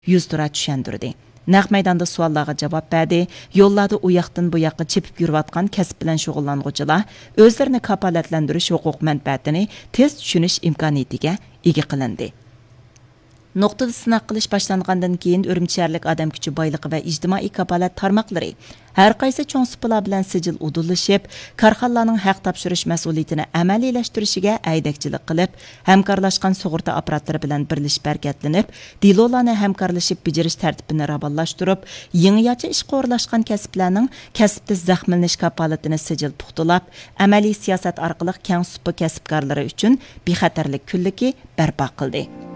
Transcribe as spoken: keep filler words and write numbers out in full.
yuz tura tushundirdi. Naq maydonda savollarga javob berdi. Yo'llarda u yoqdan bu yoqqa chepib yurayotgan kasb bilan shug'ullanuvchilar o'zlarini kafolatlantirish huquq manfaatini tez tushunish imkoniyatiga ega qilindi. Nuqtada sınaq qilish boshlangandan keyin Urumchi shaharlik odam kuchi boyligi va ijtimoiy kafolat tarmoqlari har qaysi cho'ng supalar bilan sijil udulishib, korxonalarning haq topshirish mas'uliyatini amaliylashtirilishiga aydakchilik qilib, hamkorlashgan sug'urta aparatlari bilan birlashib harakatlanib, dilolarni hamkorlashib bejirish tartibini ravonlashtirib, yangiyacha ishga o'rlashgan kasblarning kasbda zaxmlanish kafolatini sijil puxtalab, amaliy siyosat orqali keng supa kasbkorlari uchun bexatarlik kunligi barpo qildi.